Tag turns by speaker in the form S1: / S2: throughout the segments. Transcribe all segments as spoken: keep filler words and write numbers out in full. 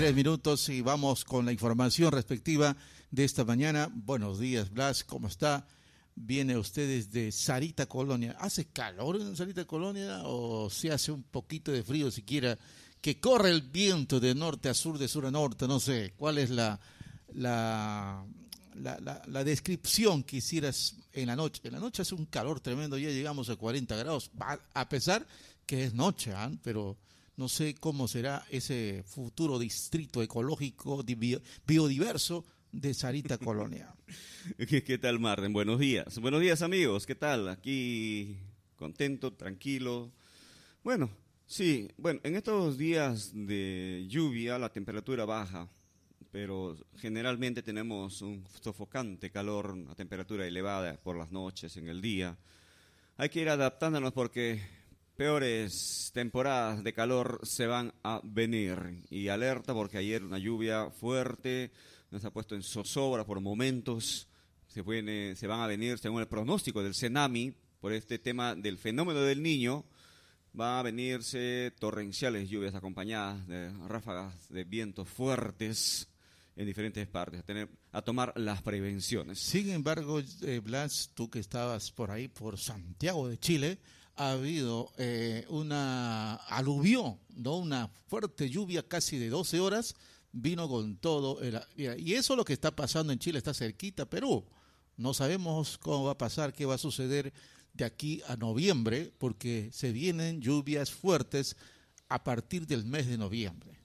S1: veintitrés minutos y vamos con la información respectiva de esta mañana. Buenos días, Blas, ¿cómo está? Viene usted desde Sarita Colonia. ¿Hace calor en Sarita Colonia o se hace un poquito de frío siquiera? Que corre el viento de norte a sur, de sur a norte, no sé. ¿Cuál es la, la, la, la, la descripción que hicieras en la noche? En la noche hace un calor tremendo, ya llegamos a cuarenta grados, a pesar que es noche, ¿eh? Pero no sé cómo será ese futuro distrito ecológico biodiverso de Sarita Colonia.
S2: ¿Qué, qué tal, Marden? Buenos días. Buenos días, amigos. ¿Qué tal? Aquí contento, tranquilo. Bueno, sí, bueno, en estos días de lluvia la temperatura baja, pero generalmente tenemos un sofocante calor, una temperatura elevada por las noches, en el día. Hay que ir adaptándonos porque peores temporadas de calor se van a venir. Y alerta porque ayer una lluvia fuerte nos ha puesto en zozobra por momentos. Se, pueden, se van a venir, según el pronóstico del CENAMI, por este tema del fenómeno del Niño, va a venirse torrenciales lluvias acompañadas de ráfagas de vientos fuertes en diferentes partes, a, tener, a tomar las prevenciones.
S1: Sin embargo, eh, Blas, tú que estabas por ahí, por Santiago de Chile, ha habido eh, una aluvión, ¿no? Una fuerte lluvia casi de doce horas, vino con todo. El, y eso es lo que está pasando en Chile, está cerquita Perú. No sabemos cómo va a pasar, qué va a suceder de aquí a noviembre, porque se vienen lluvias fuertes a partir del mes de noviembre.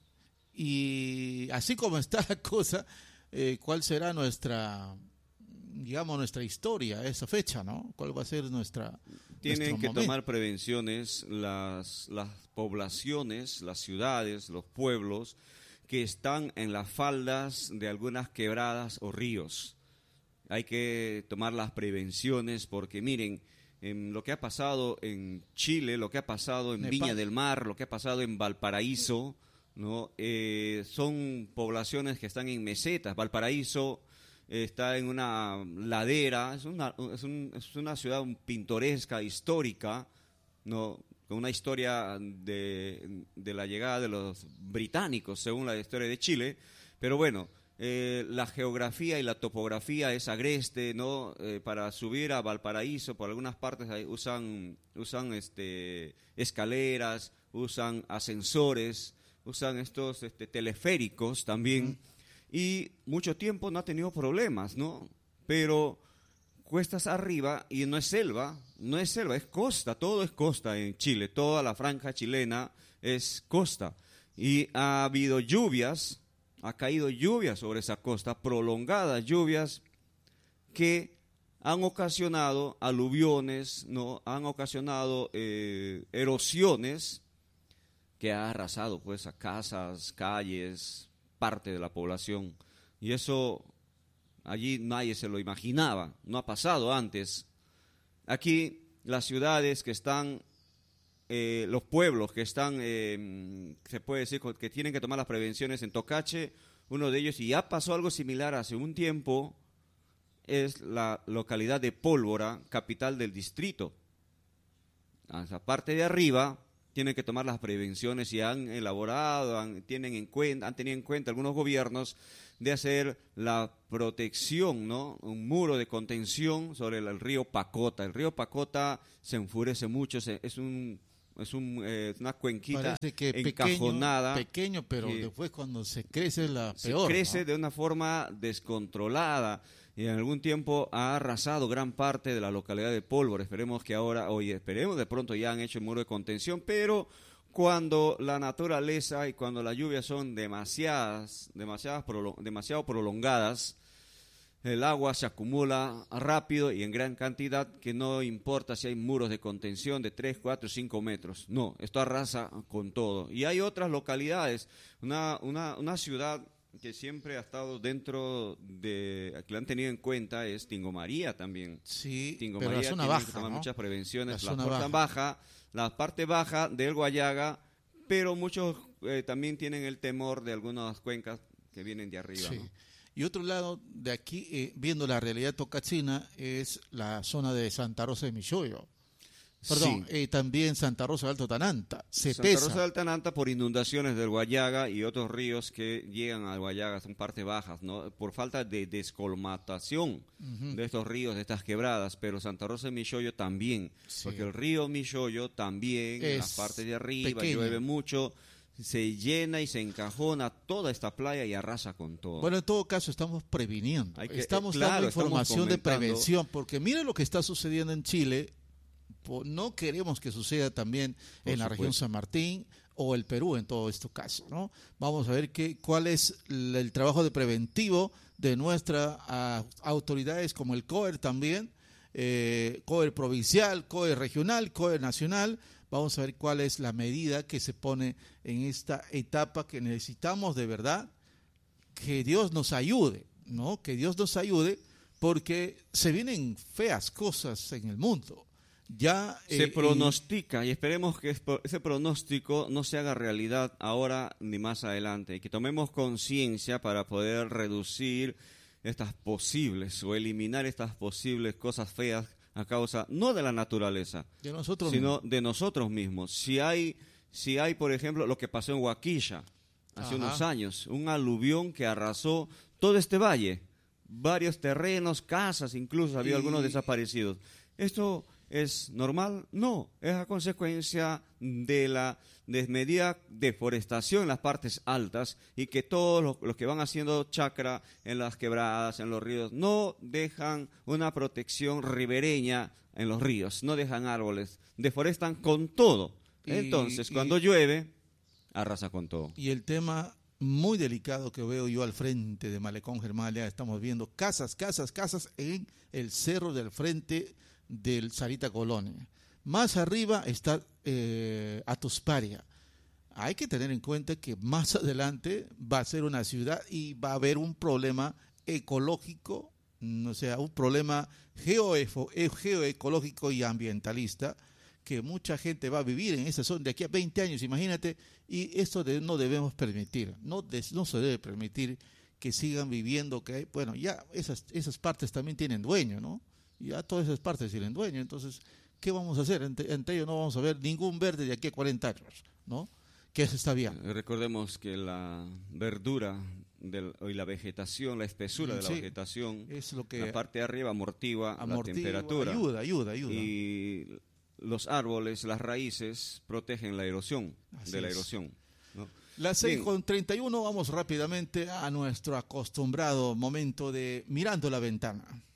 S1: Y así como está la cosa, eh, ¿cuál será nuestra, digamos, nuestra historia, esa fecha, ¿no? ¿Cuál va a ser nuestra
S2: Tienen que
S1: momento?
S2: Tomar prevenciones las, las poblaciones, las ciudades, los pueblos que están en las faldas de algunas quebradas o ríos. Hay que tomar las prevenciones porque, miren, en lo que ha pasado en Chile, lo que ha pasado en Nepal, Viña del Mar, lo que ha pasado en Valparaíso, ¿no? Eh, son poblaciones que están en mesetas. Valparaíso eh, está en una ladera, es una, es, un, es una ciudad pintoresca, histórica, ¿no? Con una historia de, de la llegada de los británicos, según la historia de Chile, pero bueno, eh, la geografía y la topografía es agreste, ¿no? Eh, para subir a Valparaíso, por algunas partes ahí usan, usan este, escaleras, usan ascensores, usan estos este, teleféricos también, uh-huh. Y mucho tiempo no ha tenido problemas, ¿no? Pero cuestas arriba, y no es selva, no es selva, es costa, todo es costa en Chile, toda la franja chilena es costa. Y ha habido lluvias, ha caído lluvias sobre esa costa, prolongadas lluvias que han ocasionado aluviones, ¿no? Han ocasionado eh, erosiones que ha arrasado pues a casas, calles, parte de la población. Y eso allí nadie se lo imaginaba, no ha pasado antes. Aquí las ciudades que están, eh, los pueblos que están, eh, se puede decir que tienen que tomar las prevenciones, en Tocache, uno de ellos, y ya pasó algo similar hace un tiempo, es la localidad de Pólvora, capital del distrito. A esa parte de arriba tienen que tomar las prevenciones y han elaborado, han, tienen en cuenta, han tenido en cuenta algunos gobiernos de hacer la protección, ¿no? Un muro de contención sobre el, el río Pacota. El río Pacota se enfurece mucho, se, es un es un, eh, una cuenquita
S1: que
S2: encajonada.
S1: Pequeño, pequeño, pero después cuando se crece es la peor.
S2: Se crece, ¿no? De una forma descontrolada y en algún tiempo ha arrasado gran parte de la localidad de Pólvora. Esperemos que ahora, oye, esperemos de pronto ya han hecho el muro de contención, pero cuando la naturaleza y cuando las lluvias son demasiadas, demasiadas prolong, demasiado prolongadas, el agua se acumula rápido y en gran cantidad, que no importa si hay muros de contención de tres, cuatro, cinco metros. No, esto arrasa con todo. Y hay otras localidades, una, una, una ciudad que siempre ha estado dentro de, que la han tenido en cuenta, es Tingo María también.
S1: Sí,
S2: Tingo
S1: pero
S2: María
S1: la zona
S2: tiene
S1: baja,
S2: que tomar
S1: ¿no?
S2: muchas prevenciones.
S1: La
S2: La,
S1: zona
S2: zona baja. baja, la parte baja del Guayaga, pero muchos eh, también tienen el temor de algunas cuencas que vienen de arriba,
S1: sí.
S2: ¿no?
S1: Y otro lado de aquí, eh, viendo la realidad tocachina, es la zona de Santa Rosa de Michoyo. Perdón,
S2: Sí.
S1: eh, también Santa Rosa de Alto Tananta,
S2: Santa
S1: Cepesa.
S2: Rosa de Altananta por inundaciones del Guayaga y otros ríos que llegan al Guayaga, son partes bajas, ¿no? Por falta de descolmatación
S1: Ujú.
S2: de estos ríos, de estas quebradas, pero Santa Rosa de Michoyo también,
S1: Sí.
S2: porque el río Michoyo también, en las
S1: Es
S2: partes de arriba,
S1: pequeño.
S2: llueve mucho, se llena y se encajona toda esta playa y arrasa con todo.
S1: Bueno, en todo caso estamos previniendo,
S2: Hay que-
S1: estamos
S2: claro,
S1: dando
S2: estamos
S1: información de
S2: comentando.
S1: prevención, porque mire lo que está sucediendo en Chile, po- no queremos que suceda también
S2: Por
S1: en la región
S2: supuesto.
S1: San Martín o el Perú en todo este caso, ¿no? Vamos a ver qué, cuál es el, el trabajo de preventivo de nuestras ah, autoridades como el C O E R también, eh, C O E R provincial, C O E R regional, C O E R nacional. Vamos a ver cuál es la medida que se pone en esta etapa que necesitamos de verdad que Dios nos ayude, ¿no? Que Dios nos ayude porque se vienen feas cosas en el mundo. Ya
S2: Se
S1: eh,
S2: pronostica y esperemos que es- ese pronóstico no se haga realidad ahora ni más adelante y que tomemos conciencia para poder reducir estas posibles o eliminar estas posibles cosas feas a causa no de la naturaleza,
S1: y de nosotros
S2: sino de nosotros mismos. Si hay, si hay, por ejemplo, lo que pasó en Huaquilla hace
S1: Ajá.
S2: unos años, un aluvión que arrasó todo este valle, varios terrenos, casas, incluso había
S1: Y-
S2: algunos desaparecidos. ¿Esto es normal? No, es a consecuencia de la desmedida deforestación en las partes altas y que todos los, los que van haciendo chacra en las quebradas, en los ríos, no dejan una protección ribereña en los ríos, no dejan árboles, deforestan con todo.
S1: Y-
S2: Entonces,
S1: y-
S2: cuando llueve, arrasa con todo.
S1: Y el tema muy delicado que veo yo al frente de Malecón Germalia, estamos viendo casas, casas, casas en el cerro del frente del Sarita Colonia. Más arriba está eh, Atusparia. Hay que tener en cuenta que más adelante va a ser una ciudad y va a haber un problema ecológico, mm, o sea, un problema geoefo- eh, geoecológico y ambientalista, que mucha gente va a vivir en esa zona de aquí a veinte años, imagínate, y esto de- no debemos permitir, no, des- no se debe permitir que sigan viviendo, que bueno, ya esas, esas partes también tienen dueño, ¿no? Ya todas esas partes tienen dueño, entonces, ¿qué vamos a hacer? Entre, entre ellos no vamos a ver ningún verde de aquí a cuarenta años, ¿no? Que eso está bien.
S2: Eh, Recordemos que la verdura del, y la vegetación, la espesura de la
S1: Sí,
S2: vegetación,
S1: es lo que
S2: la parte de arriba amortigua, la
S1: amortigua,
S2: temperatura
S1: ayuda, ayuda, ayuda.
S2: y los árboles, las raíces protegen la erosión,
S1: Así
S2: de la
S1: es.
S2: erosión, ¿no?
S1: Las seis
S2: Bien.
S1: con treinta y uno, vamos rápidamente a nuestro acostumbrado momento de Mirando la Ventana.